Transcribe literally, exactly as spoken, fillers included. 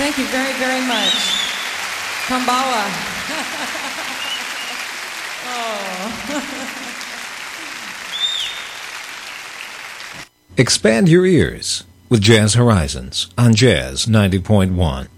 Thank you very, very much. Kambawa. Oh. Expand your ears with Jazz Horizons on Jazz ninety point one.